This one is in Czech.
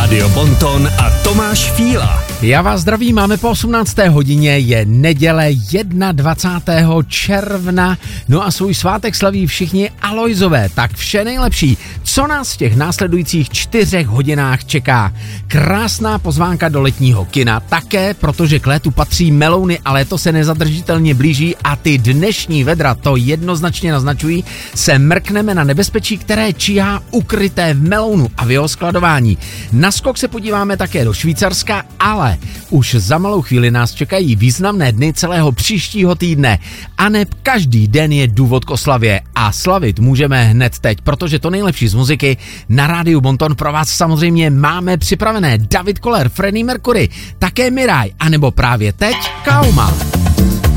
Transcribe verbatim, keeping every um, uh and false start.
Rádio Bonton a Tomáš Fíla. Já vás zdravím, máme po osmnácté hodině, je neděle dvacátého prvního června, no a svůj svátek slaví všichni Alojzové, tak vše nejlepší. Co nás v těch následujících čtyřech hodinách čeká? Krásná pozvánka do letního kina, také protože k létu patří melouny a léto se nezadržitelně blíží a ty dnešní vedra to jednoznačně naznačují, se mrkneme na nebezpečí, které číhá ukryté v melounu a v jeho skladování. Na skok se podíváme také do Švýcarska, ale už za malou chvíli nás čekají významné dny celého příštího týdne. A ne každý den je důvod k oslavě a slavit můžeme hned teď, protože to nejlepší z muziky na rádiu Bonton pro vás samozřejmě máme připravené. David Koller, Freddie Mercury, také Miraj, anebo právě teď Kauma.